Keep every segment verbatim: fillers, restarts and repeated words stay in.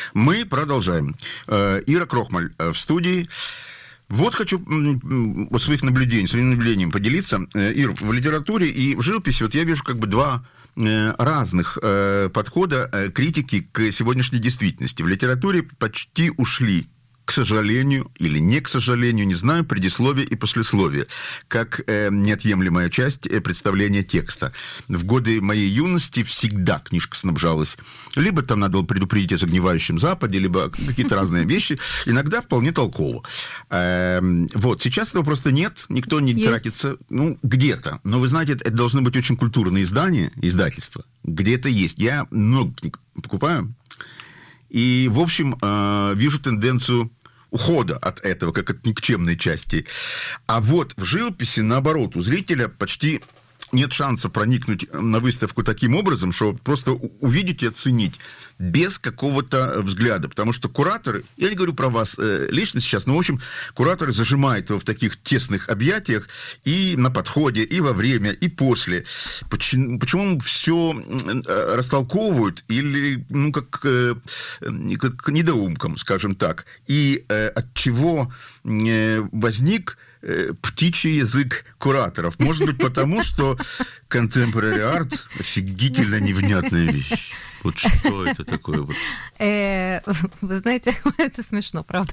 Мы продолжаем. Ира Крохмаль в студии. Вот хочу о своих наблюдениях, своим наблюдением поделиться. Ир, в литературе и в живописи вот я вижу как бы два разных подхода критики к сегодняшней действительности. В литературе почти ушли, к сожалению, или не к сожалению, не знаю, предисловие и послесловие, как э, неотъемлемая часть э, представления текста. В годы моей юности всегда книжка снабжалась. Либо там надо было предупредить о загнивающем Западе, либо какие-то разные вещи. Иногда вполне толково. Э, вот, сейчас этого просто нет, никто не Есть. тратится. Ну, где-то. Но вы знаете, это должны быть очень культурные издания, издательства. Где-то есть. Я много книг покупаю. И, в общем, э, вижу тенденцию ухода от этого, как от никчемной части. А вот в живописи, наоборот, у зрителя почти нет шанса проникнуть на выставку таким образом, что просто увидеть и оценить без какого-то взгляда. Потому что кураторы, я не говорю про вас э, лично сейчас, но, в общем, кураторы зажимают его в таких тесных объятиях и на подходе, и во время, и после. Почему, почему все растолковывают или, ну, как, э, как недоумкам, скажем так. И э, от чего э, возник птичий язык кураторов. Может быть, потому что contemporary art офигительно невнятная вещь. Вот что это такое? Вот? Вы знаете, это смешно, правда?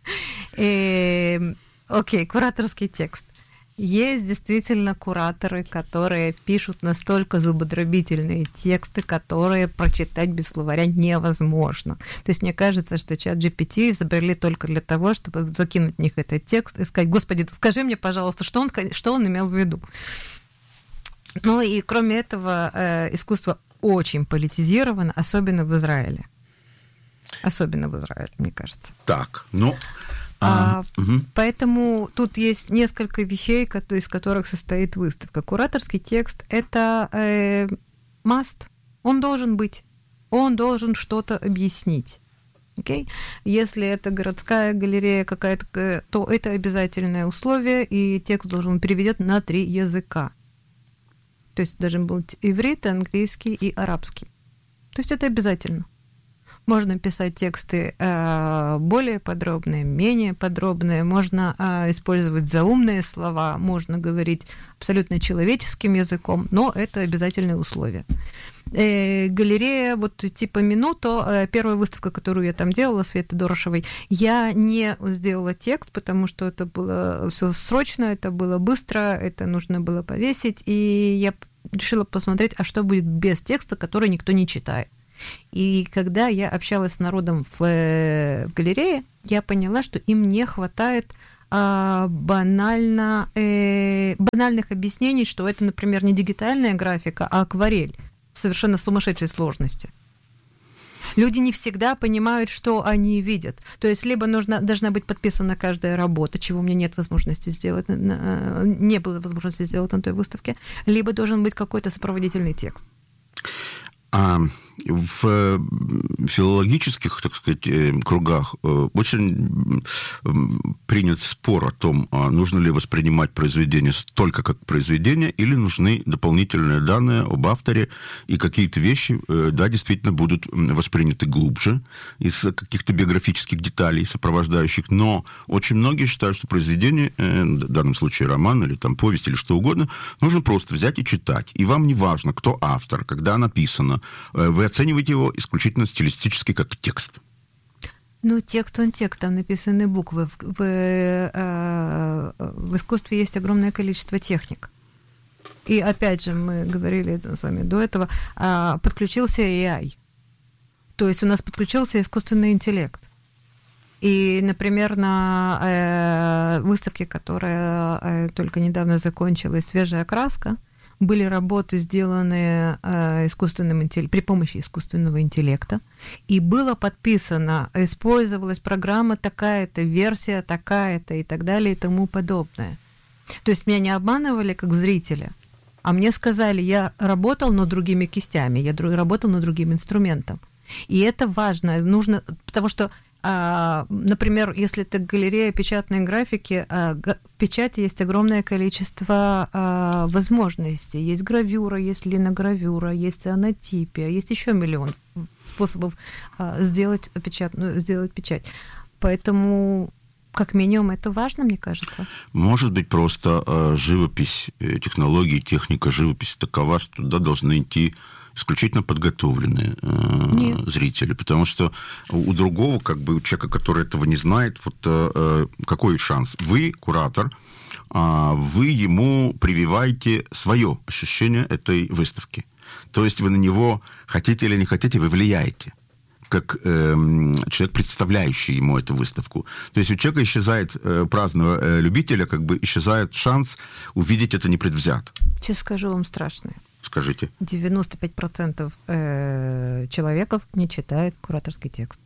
Окей, кураторский текст. Есть действительно кураторы, которые пишут настолько зубодробительные тексты, которые прочитать без словаря невозможно. То есть мне кажется, что чат джи пи ти изобрели только для того, чтобы закинуть в них этот текст и сказать: «Господи, скажи мне, пожалуйста, что он, что он имел в виду». Ну и кроме этого, искусство очень политизировано, особенно в Израиле. Особенно в Израиле, мне кажется. Так, ну... А, угу. Поэтому тут есть несколько вещей, из которых состоит выставка. Кураторский текст – это э, must, он должен быть, он должен что-то объяснить. Okay? Если это городская галерея какая-то, то это обязательное условие, и текст должен быть переведен на три языка. То есть должен быть иврит, английский и арабский. То есть это обязательно. Можно писать тексты э, более подробные, менее подробные, можно э, использовать заумные слова, можно говорить абсолютно человеческим языком, но это обязательное условие. Э, галерея, вот типа Минуто, э, первая выставка, которую я там делала, Светы Дорошевой, я не сделала текст, потому что это было все срочно, это было быстро, это нужно было повесить, и я решила посмотреть, а что будет без текста, который никто не читает. И когда я общалась с народом в, в галерее, я поняла, что им не хватает а, банально, э, банальных объяснений, что это, например, не дигитальная графика, а акварель совершенно сумасшедшей сложности. Люди не всегда понимают, что они видят. То есть либо нужна, должна быть подписана каждая работа, чего у меня нет возможности сделать, не было возможности сделать на той выставке, либо должен быть какой-то сопроводительный текст. А в филологических, так сказать, кругах очень принят спор о том, нужно ли воспринимать произведение только как произведение, или нужны дополнительные данные об авторе, и какие-то вещи, да, действительно будут восприняты глубже из каких-то биографических деталей, сопровождающих. Но очень многие считают, что произведение, в данном случае роман или там повесть или что угодно, нужно просто взять и читать. И вам не важно, кто автор, когда написано. Вы оцениваете его исключительно стилистически как текст. Ну, текст он текст, там написаны буквы. В, в, э, в искусстве есть огромное количество техник. И опять же, мы говорили с вами до этого, э, подключился эй ай. То есть у нас подключился искусственный интеллект. И, например, на э, выставке, которая э, только недавно закончилась, «Свежая краска», были работы, сделанные э, искусственным интеллектом, при помощи искусственного интеллекта, и было подписано, использовалась программа такая-то, версия такая-то и так далее и тому подобное. То есть меня не обманывали как зрителя, а мне сказали, я работал над другими кистями, я работал над другим инструментом. И это важно, нужно, потому что А, например, если это галерея печатной графики, а, га- в печати есть огромное количество а, возможностей. Есть гравюра, есть линогравюра, есть анотипия, есть еще миллион способов а, сделать, печатную, сделать печать. Поэтому, как минимум, это важно, мне кажется. Может быть, просто э, живопись, э, технологии, техника живописи такова, что туда должны идти исключительно подготовленные э, зрители, потому что у другого, как бы, у человека, который этого не знает, вот э, какой шанс? Вы, куратор, э, вы ему прививаете свое ощущение этой выставки. То есть вы на него, хотите или не хотите, вы влияете, как э, человек, представляющий ему эту выставку. То есть у человека исчезает, э, праздного э, любителя, как бы исчезает шанс увидеть это непредвзято. Сейчас скажу вам страшное. Скажите. девяносто пять процентов э, человеков не читает кураторский текст.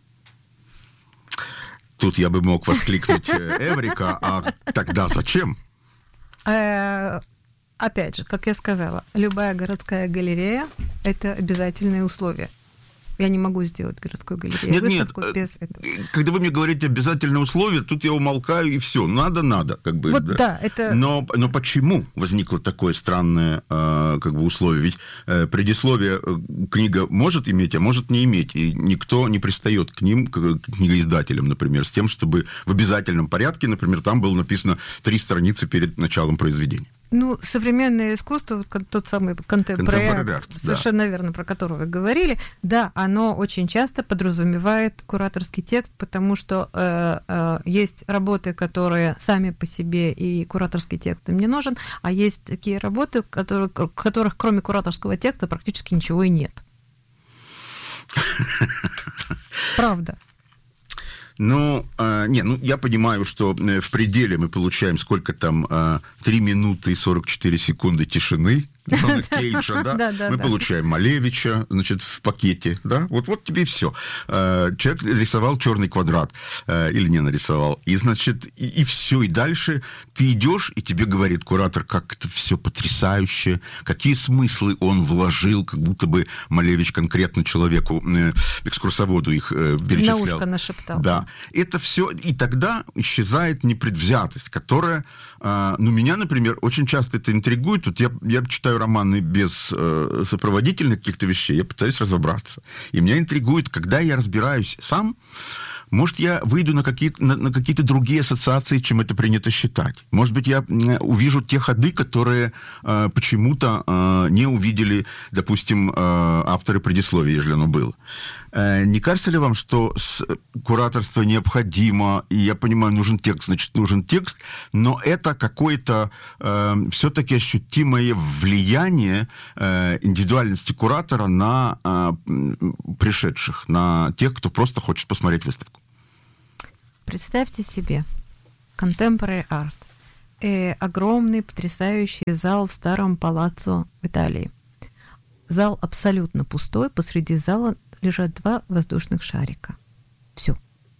Тут я бы мог воскликнуть «Эврика», а тогда зачем? Э, опять же, как я сказала, любая городская галерея – это обязательные условия. Я не могу сделать городскую галерею, нет, выставку нет. без этого. Когда вы мне говорите обязательные условия, тут я умолкаю, и все. Надо, надо. Как бы, вот да. да, это... Но, но почему возникло такое странное э, как бы условие? Ведь э, предисловие э, книга может иметь, а может не иметь. И никто не пристает к ним, к, к книгоиздателям, например, с тем, чтобы в обязательном порядке, например, там было написано три страницы перед началом произведения. Ну, современное искусство, вот тот самый контемпорари, совершенно да. верно, про которого вы говорили, да, оно очень часто подразумевает кураторский текст, потому что э, э, есть работы, которые сами по себе, и кураторский текст им не нужен, а есть такие работы, которые, в которых кроме кураторского текста практически ничего и нет. Правда. Ну, э, не, ну, я понимаю, что в пределе мы получаем сколько там, э, три минуты и сорок четыре секунды тишины, Джона Кейджа, да? да, да, мы да. получаем Малевича, значит, в пакете, да, вот, вот тебе и все. Человек рисовал черный квадрат, или не нарисовал, и, значит, и, и все, и дальше ты идешь, и тебе говорит куратор, как это все потрясающе, какие смыслы он вложил, как будто бы Малевич конкретно человеку, экскурсоводу их перечислял. На ушко нашептал. Да, это все, и тогда исчезает непредвзятость, которая, ну, меня, например, очень часто это интригует, вот я, я читаю романы без э, сопроводительных каких-то вещей, я пытаюсь разобраться. И меня интригует, когда я разбираюсь сам, может, я выйду на какие-то, на, на какие-то другие ассоциации, чем это принято считать. Может быть, я увижу те ходы, которые э, почему-то э, не увидели, допустим, э, авторы предисловия, если оно было. Э, не кажется ли вам, что с кураторство необходимо, и я понимаю, нужен текст, значит, нужен текст, но это какое-то э, все-таки ощутимое влияние э, индивидуальности куратора на э, пришедших, на тех, кто просто хочет посмотреть выставку? Представьте себе contemporary art. Э, огромный, потрясающий зал в старом палаццо в Италии. Зал абсолютно пустой, посреди зала лежат два воздушных шарика. Все.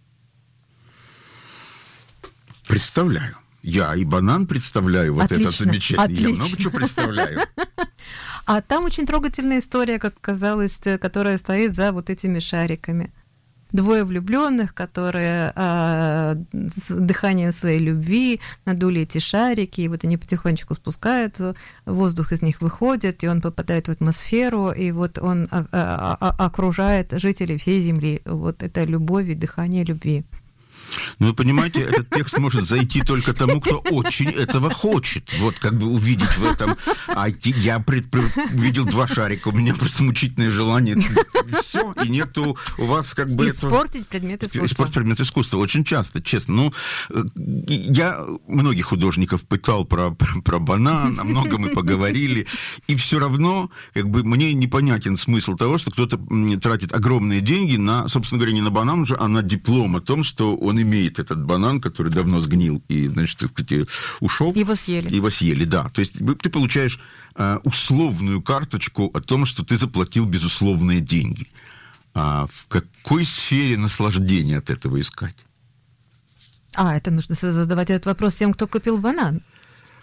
Представляю. Я и банан представляю, вот Отлично, это замечательно. отлично. Я много чего представляю. А там очень трогательная история, как казалось, которая стоит за вот этими шариками. Двое влюбленных, которые а, с дыханием своей любви надули эти шарики, и вот они потихонечку спускаются, воздух из них выходит, и он попадает в атмосферу, и вот он а, а, окружает жителей всей Земли. Вот это любовь и дыхание любви. Ну, вы понимаете, этот текст может зайти только тому, кто очень этого хочет. Вот, как бы увидеть в этом. А я пред, пред, видел два шарика, у меня просто мучительное желание. И все, и нету у вас как бы... Испортить это... предмет искусства. Испортить предмет искусства. Очень часто, честно. Ну, я многих художников пытал про, про, про банан, о многом мы поговорили, и все равно как бы мне непонятен смысл того, что кто-то тратит огромные деньги на, собственно говоря, не на банан уже, а на диплом о том, что он имеет этот банан, который давно сгнил и, значит, так сказать, ушел. Его съели. Его съели, да. То есть ты получаешь э, условную карточку о том, что ты заплатил безусловные деньги. А в какой сфере наслаждения от этого искать? А, это нужно задавать этот вопрос тем, кто купил банан.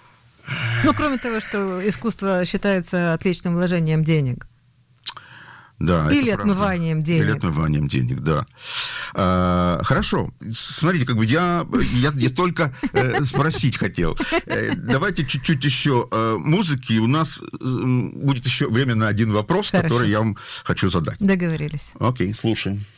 Ну, кроме того, что искусство считается отличным вложением денег. Да, Или отмыванием денег. Или отмыванием денег, да. А, хорошо. Смотрите, как бы я, я, я только э, спросить хотел. Э, давайте чуть-чуть еще э, музыки. У нас э, будет еще время на один вопрос, Хорошо. который я вам хочу задать. Договорились. Окей, слушаем.